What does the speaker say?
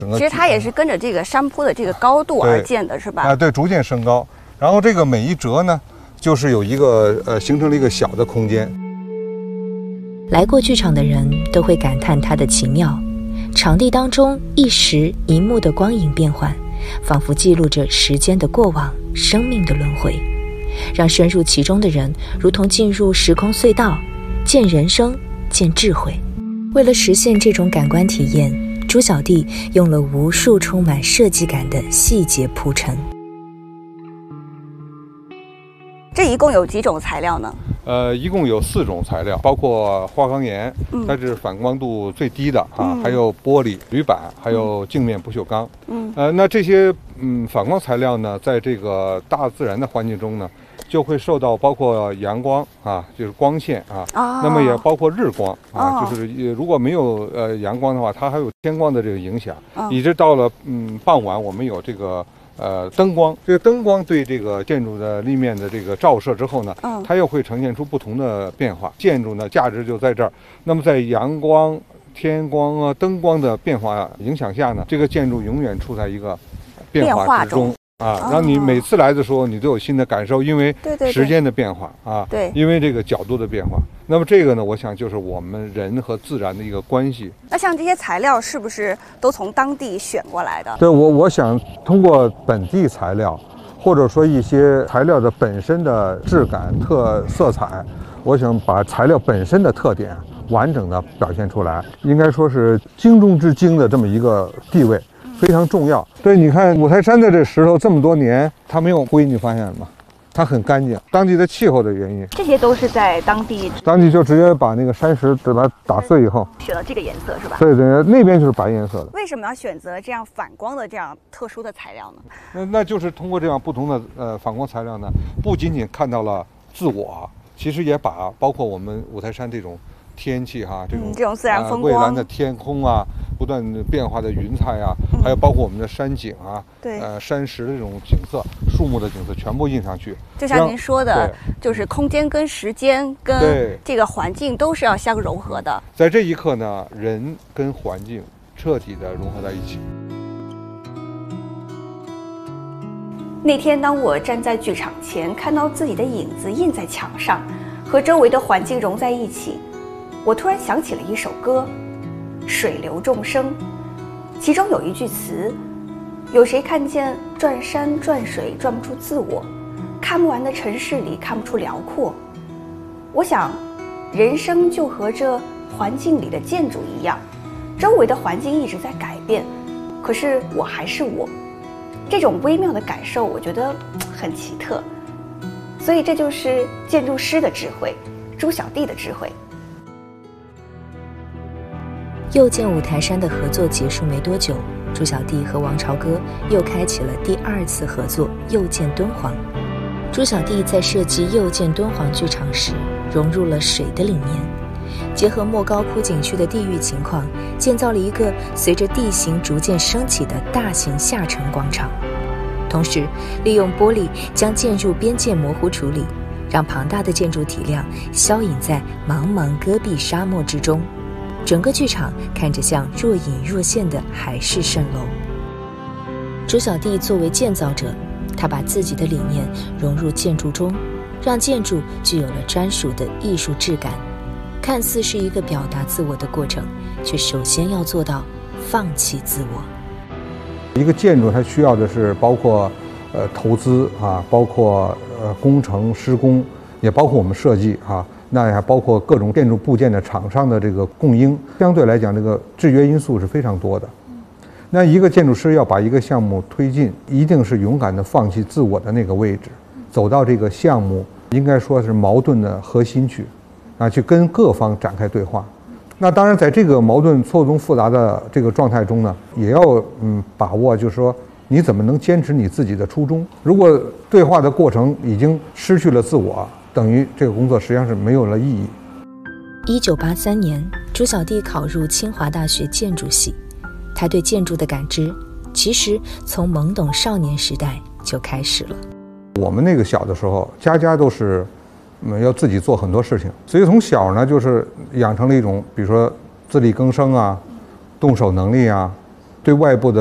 其实它也是跟着这个山坡的这个高度而建的，是吧？ 啊，对，逐渐升高。然后这个每一折呢，就是有一个形成了一个小的空间。 来过剧场的人都会感叹它的奇妙，场地当中一时一幕的光影变换，仿佛记录着时间的过往，生命的轮回，让深入其中的人如同进入时空隧道，见人生，见智慧。为了实现这种感官体验，朱小弟用了无数充满设计感的细节铺陈。 这一共有几种材料呢？ 一共有4种材料，包括花岗岩，它是反光度最低的啊，还有玻璃、铝板，还有镜面不锈钢。那这些反光材料呢，在这个大自然的环境中呢，就会受到包括阳光啊，就是光线啊，那么也包括日光啊，就是如果没有阳光的话，它还有天光的这个影响，一直到了傍晚，我们有这个灯光，这个灯光对这个建筑的立面的这个照射之后呢，它又会呈现出不同的变化。建筑呢价值就在这儿。那么在阳光、天光啊、灯光的变化影响下呢，这个建筑永远处在一个变化之中。让你每次来的时候，你都有新的感受，因为时间的变化啊， 对， 因为这个角度的变化。那么这个呢，我想就是我们人和自然的一个关系。 那像这些材料是不是都从当地选过来的？ 对，我想通过本地材料，或者说一些材料的本身的质感、色彩，我想把材料本身的特点完整的表现出来，应该说是精中之精的这么一个地位。非常重要。对，你看五台山的这石头这么多年，它没有灰，你发现了吗？它很干净，当地的气候的原因。 这些都是在当地就直接把那个山石把它打碎以后， 选了这个颜色是吧？ 对，那边就是白颜色的。 为什么要选择这样反光的这样特殊的材料呢？ 那就是通过这样不同的反光材料呢，不仅仅看到了自我，其实也把包括我们五台山这种天气哈， 这种自然风光， 蔚蓝的天空啊，不断变化的云彩啊，还有包括我们的山景啊， 对， 山石的这种景色、树木的景色全部印上去。 就像您说的，就是空间跟时间跟这个环境都是要相融合的。 在这一刻呢，人跟环境彻底的融合在一起。 那天当我站在剧场前，看到自己的影子印在墙上，和周围的环境融在一起，我突然想起了一首歌《水流众生》，其中有一句词：有谁看见转山转水转不出自我，看不完的城市里看不出辽阔。我想人生就和这环境里的建筑一样，周围的环境一直在改变，可是我还是我。这种微妙的感受我觉得很奇特，所以这就是建筑师的智慧，朱小弟的智慧。 又见五台山的合作结束没多久，朱小弟和王朝歌又开启了第2次合作又见敦煌。朱小弟在设计又见敦煌剧场时融入了水的理念，结合莫高窟景区的地域情况，建造了一个随着地形逐渐升起的大型下沉广场，同时利用玻璃将建筑边界模糊处理，让庞大的建筑体量消隐在茫茫戈壁沙漠之中，整个剧场看着像若隐若现的海市蜃楼。朱小弟作为建造者，他把自己的理念融入建筑中，让建筑具有了专属的艺术质感。看似是一个表达自我的过程，却首先要做到放弃自我。 一个建筑它需要的是包括投资啊，包括工程施工，也包括我们设计啊，那也还包括各种建筑部件的厂商的这个供应。相对来讲，这个制约因素是非常多的。那一个建筑师要把一个项目推进，一定是勇敢地放弃自我的那个位置，走到这个项目应该说是矛盾的核心去。去跟各方展开对话。那当然，在这个矛盾错综复杂的这个状态中呢，也要把握，就是说你怎么能坚持你自己的初衷。如果对话的过程已经失去了自我，等于这个工作实际上是没有了意义。 1983年，朱小弟考入清华大学建筑系，他对建筑的感知其实从懵懂少年时代就开始了。 我们那个小的时候，家家都是要自己做很多事情，所以从小呢，就是养成了一种，比如说自力更生啊、动手能力啊， 对外部的